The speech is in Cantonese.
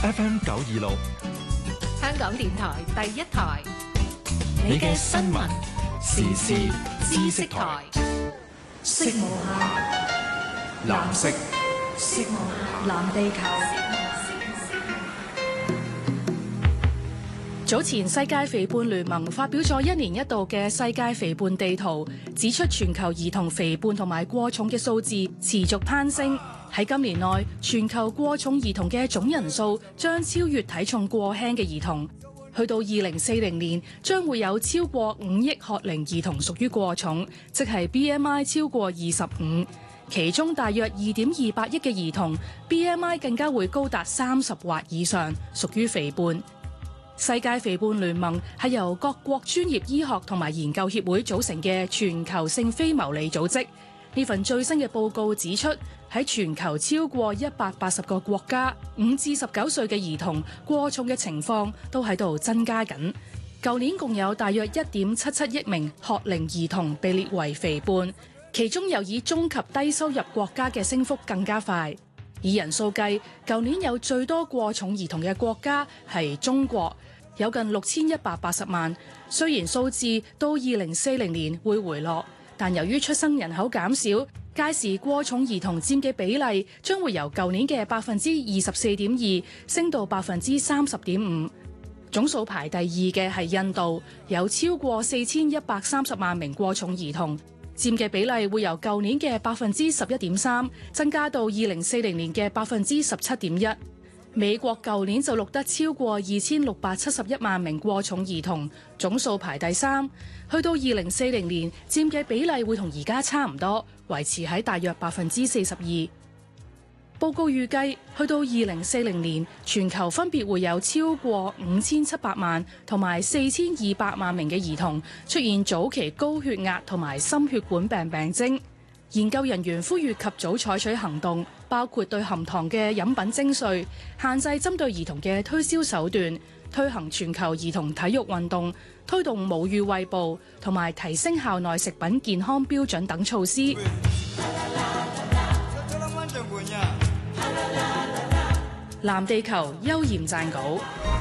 FM 926， 香港電台第一台， 你嘅新聞時事知識台， 色無限， 藍色， 色無限，藍地球。 早前世界肥胖聯盟發表咗1年1度嘅世界肥胖地圖，指出全球兒童肥胖同埋過重嘅數字持續攀升。喺今年內，全球過重兒童嘅總人數將超越體重過輕嘅兒童，去到2040年將會有超過5億學齡兒童屬於過重，即係 BMI 超過25，其中大約2.28億嘅兒童 BMI 更加會高達30或以上，屬於肥胖。世界肥胖聯盟係由各國專業醫學同埋研究協會組成嘅全球性非牟利組織。呢份最新嘅報告指出，喺全球超過180個國家，5至19歲嘅兒童過重嘅情況都喺度增加緊。舊年共有大約1.77億名學齡兒童被列為肥胖，其中又以中及低收入國家嘅升幅更加快。以人數計，舊年有最多過重兒童嘅國家係中國，有近6180萬。雖然數字到2040年會回落，但由於出生人口減少，屆時過重兒童佔嘅比例將會由舊年嘅24.2%升到30.5%。總數排第2嘅係印度，有超過4130萬名過重兒童，佔嘅比例會由舊年嘅11.3%增加到2040年嘅17.1%。美國舊年就錄得超過2671萬名過重兒童，總數排第3，去到2040年佔嘅比例會同而家差唔多，維持喺大約42%。報告預計，去到2040年，全球分別會有超過5700萬同埋4200萬名嘅兒童出現早期高血壓同埋心血管病病徵。研究人員呼籲及早採取行動，包括對含糖嘅飲品徵稅、限制針對兒童嘅推銷手段、推行全球兒童體育運動、推動母乳餵哺同埋提升校內食品健康標準等措施。藍地球邱焱撰稿。